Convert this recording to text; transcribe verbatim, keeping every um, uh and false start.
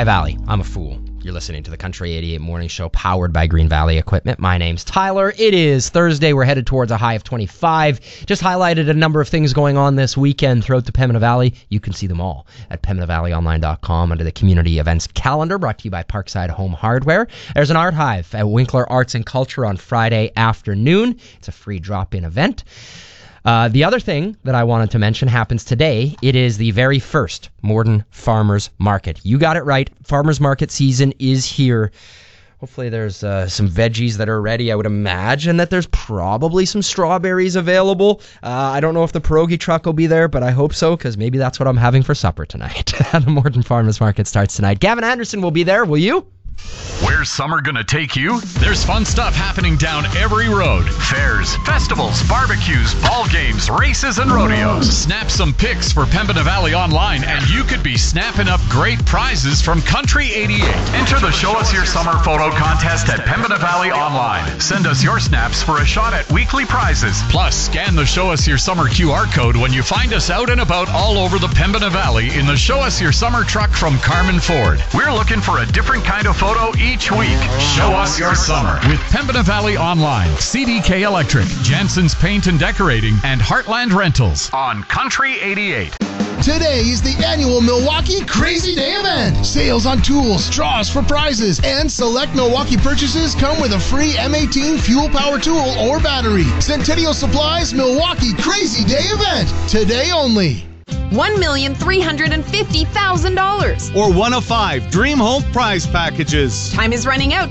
High Valley. I'm a fool. You're listening to the Country eighty-eight Morning Show powered by Green Valley Equipment. My name's Tyler. It is Thursday. We're headed towards a high of twenty-five. Just highlighted a number of things going on this weekend throughout the Pembina Valley. You can see them all at pembina valley online dot com under the community events calendar, brought to you by Parkside Home Hardware. There's an art hive at Winkler Arts and Culture on Friday afternoon. It's a free drop-in event. Uh, the other thing that I wanted to mention happens today. It is the very first Morden Farmers Market. You got it right. Farmers Market season is here. Hopefully there's uh, some veggies that are ready. I would imagine that there's probably some strawberries available. Uh, I don't know if the pierogi truck will be there, but I hope so, because maybe that's what I'm having for supper tonight. The Morden Farmers Market starts tonight. Gavin Anderson will be there. Will you? Where's summer gonna take you? There's fun stuff happening down every road. Fairs, festivals, barbecues, ball games, races, and rodeos. Snap some pics for Pembina Valley Online, and you could be snapping up great prizes from Country eighty-eight. Enter the Show Us Your Summer photo contest at Pembina Valley Online. Send us your snaps for a shot at weekly prizes. Plus, scan the Show Us Your Summer Q R code when you find us out and about all over the Pembina Valley in the Show Us Your Summer truck from Carmen Ford. We're looking for a different kind of photo each week. Show us your summer with Pembina Valley Online, C D K Electric, Jansen's Paint and Decorating, and Heartland Rentals on Country eighty-eight. Today is the annual Milwaukee Crazy Day event. Sales on tools, draws for prizes, and select Milwaukee purchases come with a free M eighteen fuel power tool or battery. Centennial Supplies Milwaukee Crazy Day event. Today only. one million three hundred fifty thousand dollars. Or one of five Dream Home prize packages. Time is running out.